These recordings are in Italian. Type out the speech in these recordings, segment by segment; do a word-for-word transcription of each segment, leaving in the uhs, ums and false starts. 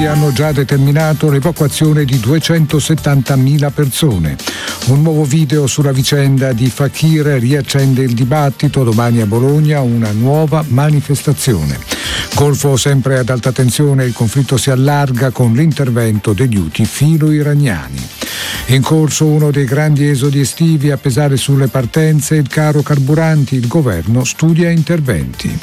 hanno già determinato l'evacuazione di duecentosettantamila persone. Un nuovo video sulla vicenda di Fakir riaccende il dibattito. Domani a Bologna una nuova manifestazione. Golfo sempre ad alta tensione, il conflitto si allarga con l'intervento degli Houthi filo-iraniani. In corso uno dei grandi esodi estivi, a pesare sulle partenze il caro carburanti, il governo studia interventi.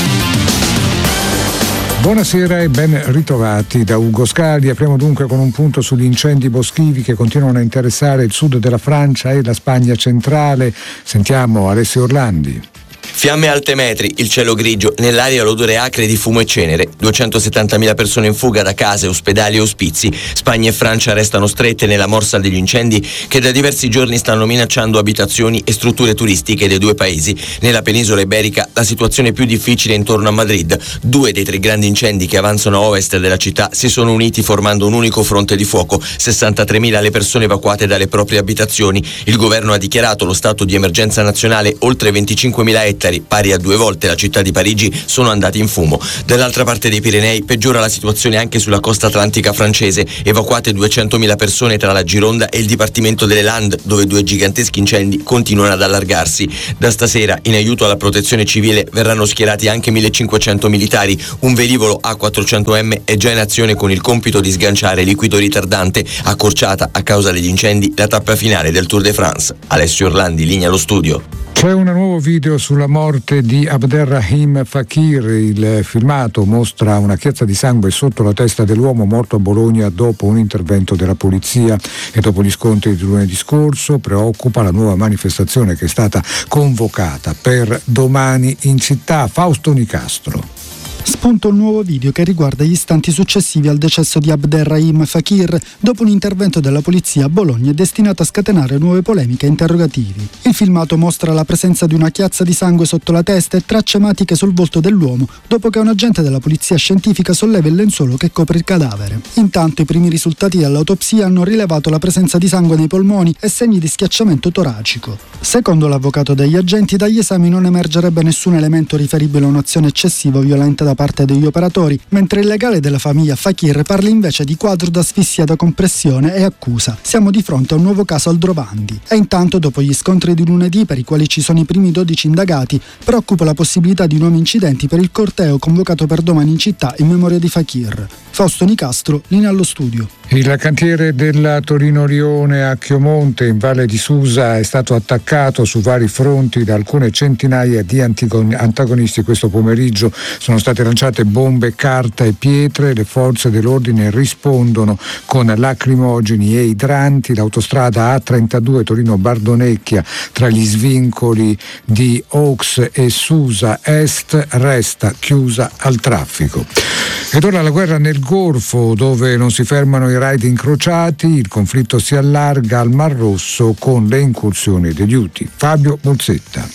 Buonasera e ben ritrovati da Ugo Scali. Apriamo dunque con un punto sugli incendi boschivi che continuano a interessare il sud della Francia e la Spagna centrale. Sentiamo Alessio Orlandi. Fiamme alte metri, il cielo grigio, nell'aria l'odore acre di fumo e cenere, duecentosettantamila persone in fuga da case, ospedali e ospizi. Spagna e Francia restano strette nella morsa degli incendi che da diversi giorni stanno minacciando abitazioni e strutture turistiche dei due paesi. Nella penisola iberica la situazione è più difficile intorno a Madrid. Due dei tre grandi incendi che avanzano a ovest della città si sono uniti formando un unico fronte di fuoco, sessantatremila le persone evacuate dalle proprie abitazioni. Il governo ha dichiarato lo stato di emergenza nazionale, oltre venticinquemila ettari, pari a due volte la città di Parigi, sono andati in fumo. Dall'altra parte dei Pirenei peggiora la situazione anche sulla costa atlantica francese, evacuate duecentomila persone tra la Gironda e il Dipartimento delle Landes, dove due giganteschi incendi continuano ad allargarsi. Da stasera, in aiuto alla protezione civile, verranno schierati anche millecinquecento militari. Un velivolo A quattrocento M è già in azione con il compito di sganciare liquido ritardante, accorciata a causa degli incendi la tappa finale del Tour de France. Alessio Orlandi, linea allo studio. C'è un nuovo video sulla morte di Abderrahim Fakir. Il filmato mostra una chiazza di sangue sotto la testa dell'uomo morto a Bologna dopo un intervento della polizia e dopo gli scontri di lunedì scorso. Preoccupa la nuova manifestazione che è stata convocata per domani in città. Fausto Nicastro. Spunta un nuovo video che riguarda gli istanti successivi al decesso di Abderrahim Fakir dopo un intervento della polizia a Bologna e destinato a scatenare nuove polemiche e interrogativi. Il filmato mostra la presenza di una chiazza di sangue sotto la testa e tracce ematiche sul volto dell'uomo dopo che un agente della polizia scientifica solleva il lenzuolo che copre il cadavere. Intanto i primi risultati dell'autopsia hanno rilevato la presenza di sangue nei polmoni e segni di schiacciamento toracico. Secondo l'avvocato degli agenti, dagli esami non emergerebbe nessun elemento riferibile a un'azione eccessiva o violenta da parte degli operatori, mentre il legale della famiglia Fakir parla invece di quadro d'asfissia da compressione e accusa: siamo di fronte a un nuovo caso Aldrovandi. E intanto, dopo gli scontri di lunedì, per i quali ci sono i primi dodici indagati, preoccupa la possibilità di nuovi incidenti per il corteo convocato per domani in città in memoria di Fakir. Fausto Nicastro, linea allo studio. Il cantiere della Torino-Lione a Chiomonte, in Valle di Susa, è stato attaccato su vari fronti da alcune centinaia di antagonisti. Questo pomeriggio sono state lanciate bombe, carta e pietre. Le forze dell'ordine rispondono con lacrimogeni e idranti. L'autostrada A trentadue Torino-Bardonecchia, tra gli svincoli di Oaks e Susa Est, resta chiusa al traffico. Ed ora la guerra nel Golfo, dove non si fermano i raid incrociati. Il conflitto si allarga al Mar Rosso con le incursioni degli Houthi. Fabio Bolzetta.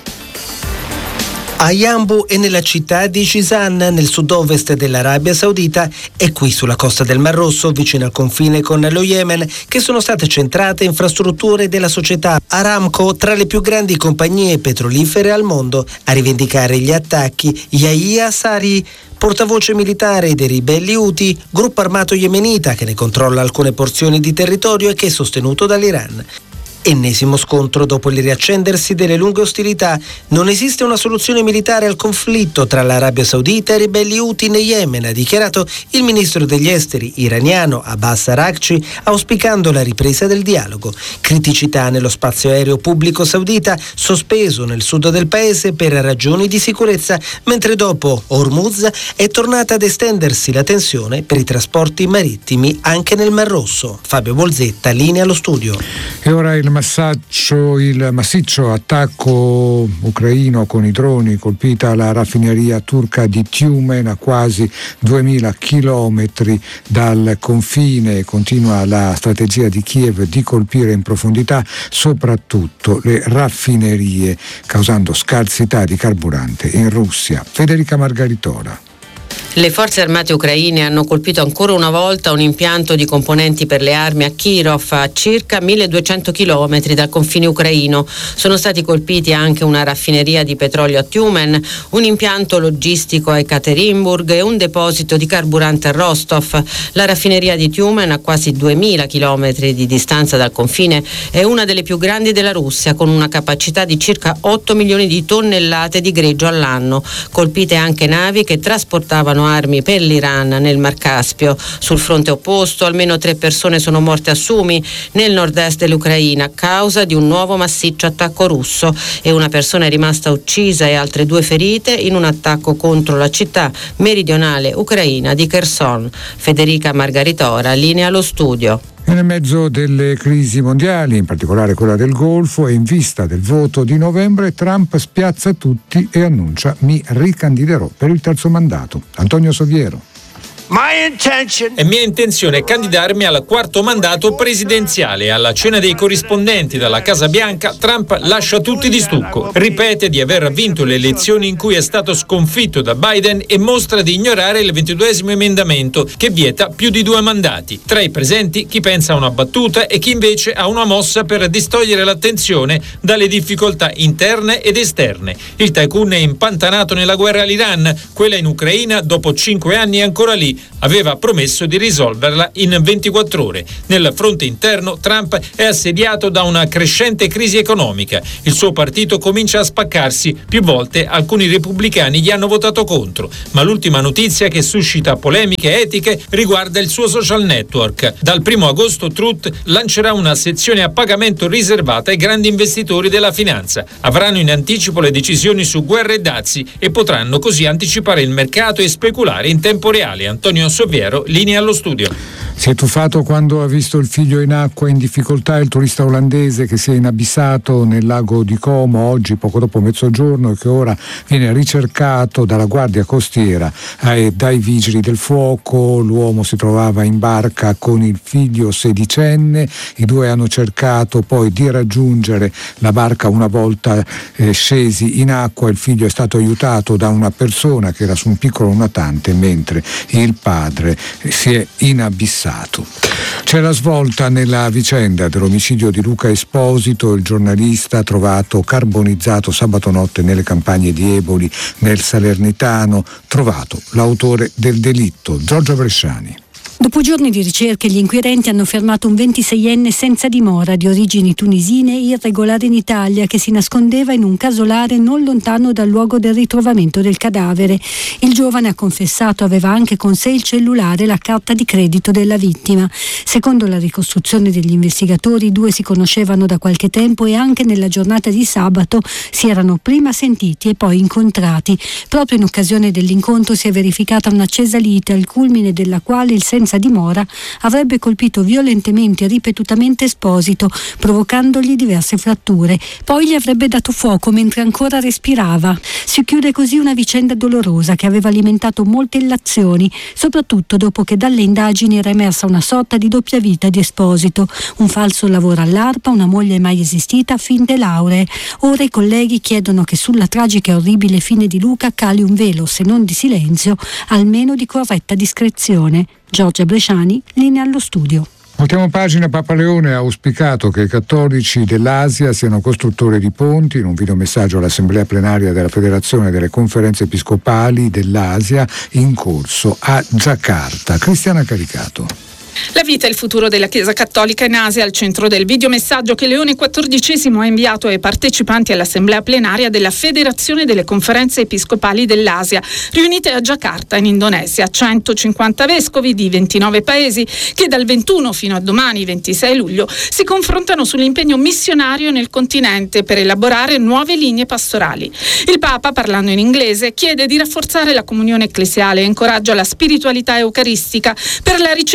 A Yanbu e nella città di Jizan, nel sud-ovest dell'Arabia Saudita, e qui sulla costa del Mar Rosso, vicino al confine con lo Yemen, che sono state centrate infrastrutture della società Aramco, tra le più grandi compagnie petrolifere al mondo. A rivendicare gli attacchi Yahya Sari, portavoce militare dei ribelli Houthi, gruppo armato yemenita che ne controlla alcune porzioni di territorio e che è sostenuto dall'Iran. Ennesimo scontro dopo il riaccendersi delle lunghe ostilità. Non esiste una soluzione militare al conflitto tra l'Arabia Saudita e i ribelli Houthi in Yemen, ha dichiarato il ministro degli esteri iraniano Abbas Araghchi, auspicando la ripresa del dialogo. Criticità nello spazio aereo pubblico saudita, sospeso nel sud del paese per ragioni di sicurezza, mentre dopo Hormuz è tornata ad estendersi la tensione per i trasporti marittimi anche nel Mar Rosso. Fabio Bolzetta, linea allo studio. E ora il Massaccio, il massiccio attacco ucraino con i droni, colpita la raffineria turca di Tyumen a quasi duemila chilometri dal confine. Continua la strategia di Kiev di colpire in profondità soprattutto le raffinerie, causando scarsità di carburante in Russia. Federica Margaritola. Le forze armate ucraine hanno colpito ancora una volta un impianto di componenti per le armi a Kirov, a circa milleduecento chilometri dal confine ucraino. Sono stati colpiti anche una raffineria di petrolio a Tyumen, un impianto logistico a Ekaterinburg e un deposito di carburante a Rostov. La raffineria di Tyumen, a quasi duemila chilometri di distanza dal confine, è una delle più grandi della Russia, con una capacità di circa otto milioni di tonnellate di greggio all'anno. Colpite anche navi che trasportavano armi per l'Iran nel Mar Caspio. Sul fronte opposto almeno tre persone sono morte a Sumi, nel nord-est dell'Ucraina, a causa di un nuovo massiccio attacco russo, e una persona è rimasta uccisa e altre due ferite in un attacco contro la città meridionale ucraina di Kherson. Federica Margaritora, linea allo studio. E nel mezzo delle crisi mondiali, in particolare quella del Golfo, e in vista del voto di novembre, Trump spiazza tutti e annuncia: mi ricandiderò per il terzo mandato. Antonio Soviero. È mia intenzione candidarmi al quarto mandato presidenziale. Alla cena dei corrispondenti dalla Casa Bianca, Trump lascia tutti di stucco. Ripete di aver vinto le elezioni in cui è stato sconfitto da Biden e mostra di ignorare il ventiduesimo emendamento che vieta più di due mandati. Tra i presenti chi pensa a una battuta e chi invece a una mossa per distogliere l'attenzione dalle difficoltà interne ed esterne. Il tycoon è impantanato nella guerra all'Iran, quella in Ucraina dopo cinque anni è ancora lì. Aveva promesso di risolverla in ventiquattro ore. Nel fronte interno Trump è assediato da una crescente crisi economica. Il suo partito comincia a spaccarsi. Più volte alcuni repubblicani gli hanno votato contro, ma l'ultima notizia che suscita polemiche etiche riguarda il suo social network. Dal primo agosto Truth lancerà una sezione a pagamento riservata ai grandi investitori della finanza. Avranno in anticipo le decisioni su guerre e dazi e potranno così anticipare il mercato e speculare in tempo reale. Antonio Soviero, linea allo studio. Si è tuffato quando ha visto il figlio in acqua in difficoltà il turista olandese che si è inabissato nel lago di Como oggi poco dopo mezzogiorno e che ora viene ricercato dalla guardia costiera e dai vigili del fuoco. L'uomo si trovava in barca con il figlio sedicenne, i due hanno cercato poi di raggiungere la barca una volta eh, scesi in acqua. Il figlio è stato aiutato da una persona che era su un piccolo nuotante mentre il padre si è inabissato. C'è la svolta nella vicenda dell'omicidio di Luca Esposito, il giornalista trovato carbonizzato sabato notte nelle campagne di Eboli nel Salernitano, trovato l'autore del delitto, Giorgia Bresciani. Dopo giorni di ricerche, gli inquirenti hanno fermato un ventiseienne senza dimora di origini tunisine irregolare in Italia che si nascondeva in un casolare non lontano dal luogo del ritrovamento del cadavere. Il giovane ha confessato aveva anche con sé il cellulare e la carta di credito della vittima. Secondo la ricostruzione degli investigatori, i due si conoscevano da qualche tempo e anche nella giornata di sabato si erano prima sentiti e poi incontrati. Proprio in occasione dell'incontro si è verificata un'accesa lite, al culmine della quale il senza dimora avrebbe colpito violentemente e ripetutamente Esposito, provocandogli diverse fratture. Poi gli avrebbe dato fuoco mentre ancora respirava. Si chiude così una vicenda dolorosa che aveva alimentato molte illazioni, soprattutto dopo che dalle indagini era emersa una sorta di doppia vita di Esposito, un falso lavoro all'ARPA, una moglie mai esistita, finte lauree. Ora i colleghi chiedono che sulla tragica e orribile fine di Luca cali un velo, se non di silenzio, almeno di corretta discrezione. Giorgia Bresciani, linea allo studio. Ultima pagina. Papa Leone ha auspicato che i cattolici dell'Asia siano costruttori di ponti in un videomessaggio all'Assemblea plenaria della Federazione delle Conferenze Episcopali dell'Asia in corso a Giacarta. Cristiana Caricato. La vita e il futuro della Chiesa Cattolica in Asia al centro del videomessaggio che Leone quattordicesimo ha inviato ai partecipanti all'assemblea plenaria della Federazione delle Conferenze Episcopali dell'Asia, riunite a Giacarta in Indonesia, centocinquanta vescovi di ventinove paesi che dal ventuno fino a domani, ventisei luglio, si confrontano sull'impegno missionario nel continente per elaborare nuove linee pastorali. Il Papa, parlando in inglese, chiede di rafforzare la comunione ecclesiale e incoraggia la spiritualità eucaristica per la ricerca di un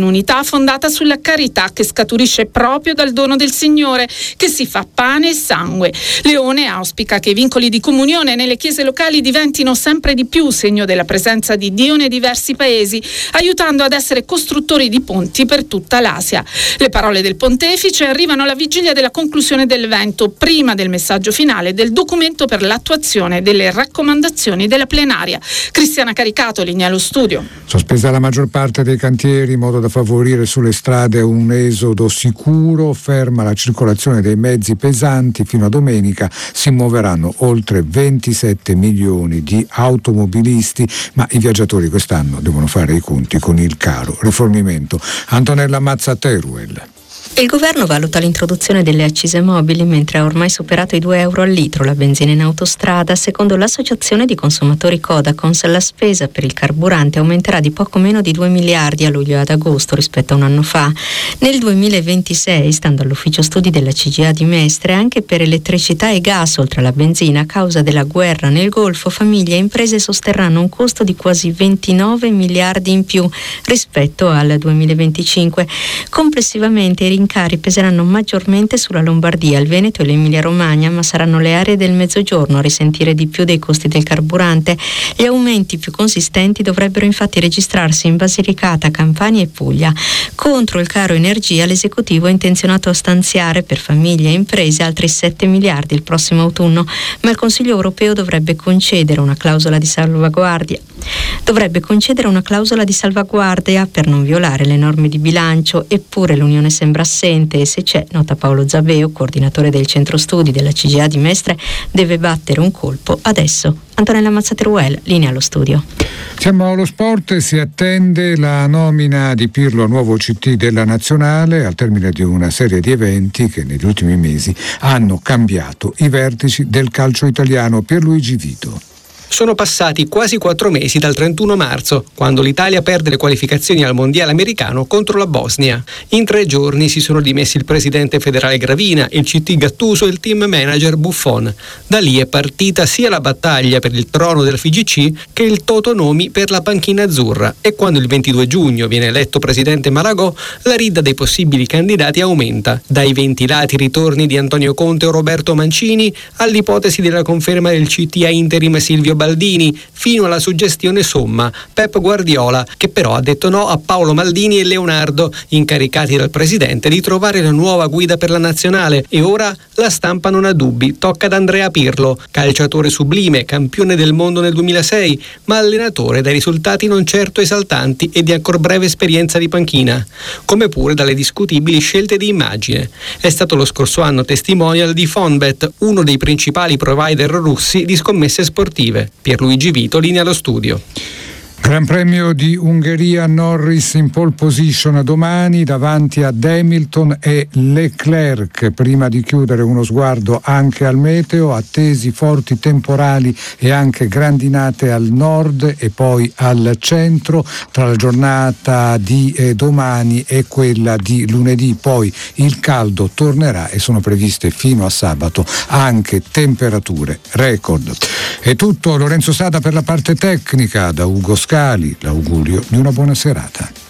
un'unità fondata sulla carità che scaturisce proprio dal dono del Signore, che si fa pane e sangue. Leone auspica che i vincoli di comunione nelle chiese locali diventino sempre di più segno della presenza di Dio nei diversi paesi, aiutando ad essere costruttori di ponti per tutta l'Asia. Le parole del pontefice arrivano alla vigilia della conclusione dell'evento, prima del messaggio finale del documento per l'attuazione delle raccomandazioni della plenaria. Cristiana Caricato, linea allo studio. Sospesa la maggior parte dei cantieri in modo da favorire sulle strade un esodo sicuro, ferma la circolazione dei mezzi pesanti. Fino a domenica si muoveranno oltre ventisette milioni di automobilisti, ma i viaggiatori quest'anno devono fare i conti con il caro rifornimento. Antonella Mazza, Teruel. Il governo valuta l'introduzione delle accise mobili mentre ha ormai superato i due euro al litro la benzina in autostrada. Secondo l'associazione di consumatori Codacons, la spesa per il carburante aumenterà di poco meno di due miliardi a luglio e ad agosto rispetto a un anno fa. Nel duemilaventisei, stando all'ufficio studi della C G I A di Mestre, anche per elettricità e gas oltre alla benzina, a causa della guerra nel Golfo, famiglie e imprese sosterranno un costo di quasi ventinove miliardi in più rispetto al duemilaventicinque. Complessivamente i rincari peseranno maggiormente sulla Lombardia, il Veneto e l'Emilia Romagna, ma saranno le aree del Mezzogiorno a risentire di più dei costi del carburante. Gli aumenti più consistenti dovrebbero infatti registrarsi in Basilicata, Campania e Puglia. Contro il caro energia, l'esecutivo è intenzionato a stanziare per famiglie e imprese altri sette miliardi il prossimo autunno, ma il Consiglio europeo dovrebbe concedere una clausola di salvaguardia. Dovrebbe concedere una clausola di salvaguardia per non violare le norme di bilancio, eppure l'Unione sembra assente e se c'è, nota Paolo Zabeo, coordinatore del centro studi della C G I A di Mestre, deve battere un colpo adesso. Antonella Mazzateruel, linea allo studio. Siamo allo sport, si attende la nomina di Pirlo a nuovo C T della Nazionale al termine di una serie di eventi che negli ultimi mesi hanno cambiato i vertici del calcio italiano. Pierluigi Vito. Sono passati quasi quattro mesi dal trentuno marzo, quando l'Italia perde le qualificazioni al mondiale americano contro la Bosnia. In tre giorni si sono dimessi il presidente federale Gravina, il C T Gattuso e il team manager Buffon. Da lì è partita sia la battaglia per il trono del F I G C che il totonomi per la panchina azzurra, e quando il ventidue giugno viene eletto presidente Malagò, la ridda dei possibili candidati aumenta, dai ventilati ritorni di Antonio Conte o Roberto Mancini all'ipotesi della conferma del C T a interim Silvio Baldini, fino alla suggestione somma Pep Guardiola, che però ha detto no a Paolo Maldini e Leonardo, incaricati dal presidente di trovare la nuova guida per la nazionale, e ora la stampa non ha dubbi, tocca ad Andrea Pirlo, calciatore sublime, campione del mondo nel duemilasei, ma allenatore dai risultati non certo esaltanti e di ancor breve esperienza di panchina, come pure dalle discutibili scelte di immagine. È stato lo scorso anno testimonial di Fonbet, uno dei principali provider russi di scommesse sportive. Pierluigi Vito, linea allo studio. Gran Premio di Ungheria, Norris in pole position domani davanti ad Hamilton e Leclerc. Prima di chiudere uno sguardo anche al meteo, attesi forti temporali e anche grandinate al nord e poi al centro tra la giornata di eh, domani e quella di lunedì. Poi il caldo tornerà e sono previste fino a sabato anche temperature record. È tutto, Lorenzo Sada per la parte tecnica, da Ugo Scali l'augurio di una buona serata.